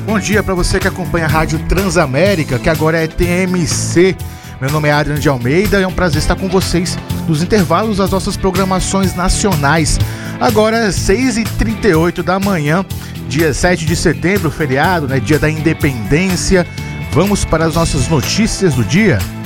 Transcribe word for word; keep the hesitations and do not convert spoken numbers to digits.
Bom dia para você que acompanha a Rádio Transamérica, que agora é T M C. Meu nome é Adriano de Almeida e é um prazer estar com vocês nos intervalos das nossas programações nacionais. Agora é seis e trinta e oito da manhã, dia sete de setembro, feriado, né? Dia da Independência. Vamos para as nossas notícias do dia.